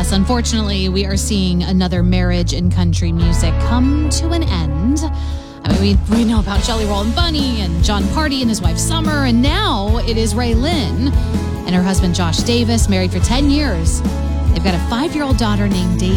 Yes, unfortunately, we are seeing another marriage in country music come to an end. I mean, we know about Jelly Roll and Bunny and John Party and his wife Summer, and now it is Ray Lynn and her husband Josh Davis, married for 10 years. They've got a 5-year-old daughter named Daisy.